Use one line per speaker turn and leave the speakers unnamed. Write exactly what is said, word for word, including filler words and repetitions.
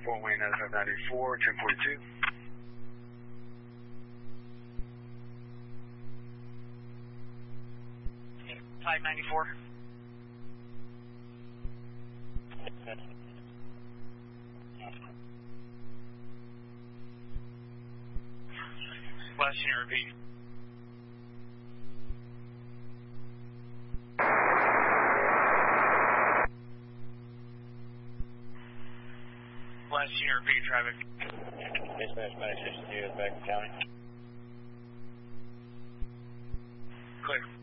Fort Wayne out of five ninety-four, ten forty-two.
five ninety-four. Last unit, repeat. Last unit, repeat traffic.
Dispatch nine sixty-two, back to county.
Clear.